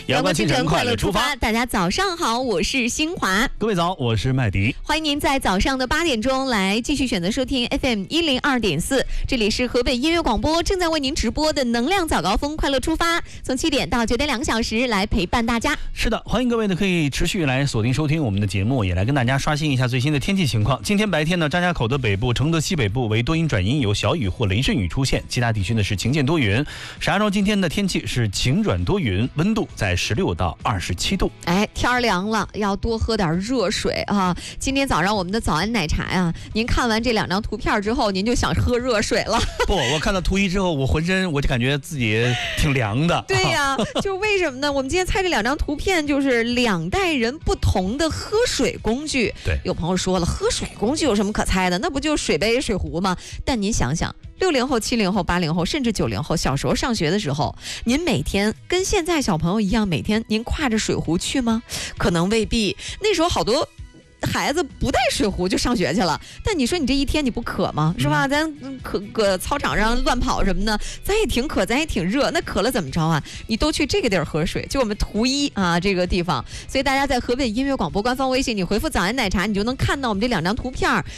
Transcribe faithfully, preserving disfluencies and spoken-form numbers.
阳光清晨快乐出发， 大家早上好，我是新华。 各位早，我是麦迪。 欢迎您在早上的八点钟来继续选择收听 F M 一零二点四，这里是河北音乐广播正在为您直播的能量早高峰快乐出发，从七点到九点两个小时来陪伴大家。 是的，欢迎各位呢可以持续来锁定收听我们的节目，也来跟大家刷新一下最新的天气情况。今天白天呢，张家口的北部、承德西北部为多云转阴，有小雨或雷阵雨出现，其他地区呢是晴间多云。石家庄今天的天气是晴转多云，温度在十六到二十七度。 哎，天凉了，要多喝点热水啊！今天早上我们的早安奶茶呀，您看完这两张图片之后，您就想喝热水了。 不，我看到图一之后，我浑身我就感觉自己挺凉的。 对呀、啊，就为什么呢？我们今天猜这两张图片就是两代人不同的喝水工具。 对， 有朋友说了，喝水工具有什么可猜的？那不就水杯、水壶吗？但您想想。六零后、七零后、八零后，甚至九零后，小时候上学的时候，您每天跟现在小朋友一样，每天您挎着水壶去吗？可能未必。那时候好多孩子不带水壶就上学去了，但你说你这一天你不渴吗？是吧？咱可搁操场上乱跑什么的，咱也挺渴，咱也挺热，那渴了怎么着啊？你都去这个地儿喝水，就我们图一啊这个地方。所以大家在河北音乐广播官方微信，你回复早安奶茶，你就能看到我们这两张图片。